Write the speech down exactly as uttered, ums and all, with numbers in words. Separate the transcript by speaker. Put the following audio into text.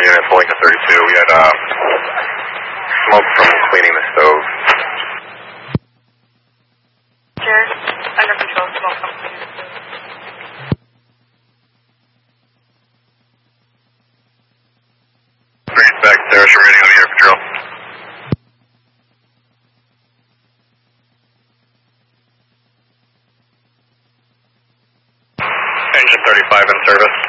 Speaker 1: unit, Lincoln thirty-two. We had uh, smoke from cleaning the stove.
Speaker 2: Sure. Under control, smoke from cleaning the stove.
Speaker 1: Bring it back, Sarah. We're ready on the air patrol. Engine thirty-five in service.